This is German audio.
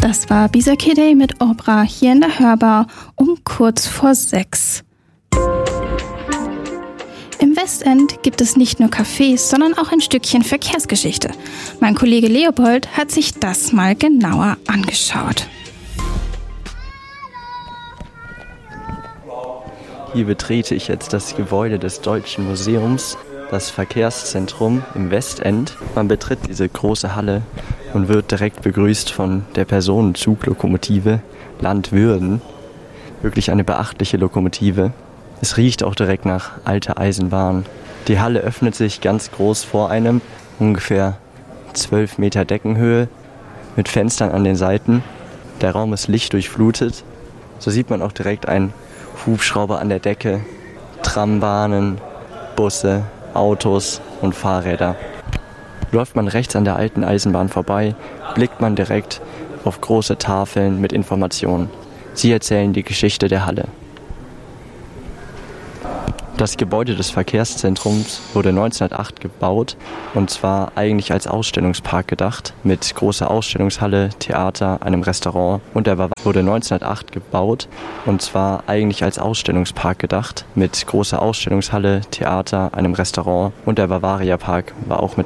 Das war Bisakidey mit Obra hier in der Hörbar um kurz vor 6. Im Westend gibt es nicht nur Cafés, sondern auch ein Stückchen Verkehrsgeschichte. Mein Kollege Leopold hat sich das mal genauer angeschaut. Hier betrete ich jetzt das Gebäude des Deutschen Museums, das Verkehrszentrum im Westend. Man betritt diese große Halle und wird direkt begrüßt von der Personenzuglokomotive Landwürden. Wirklich eine beachtliche Lokomotive. Es riecht auch direkt nach alter Eisenbahn. Die Halle öffnet sich ganz groß vor einem, ungefähr 12 Meter Deckenhöhe, mit Fenstern an den Seiten. Der Raum ist lichtdurchflutet. So sieht man auch direkt einen Hubschrauber an der Decke, Trambahnen, Busse, Autos und Fahrräder. Läuft man rechts an der alten Eisenbahn vorbei, blickt man direkt auf große Tafeln mit Informationen. Sie erzählen die Geschichte der Halle. Das Gebäude des Verkehrszentrums wurde 1908 gebaut und zwar eigentlich als Ausstellungspark gedacht, mit großer Ausstellungshalle, Theater, einem Restaurant und wurde 1908 gebaut und zwar eigentlich als Ausstellungspark gedacht, mit großer Ausstellungshalle, Theater, einem Restaurant und der Bavaria Park war auch mit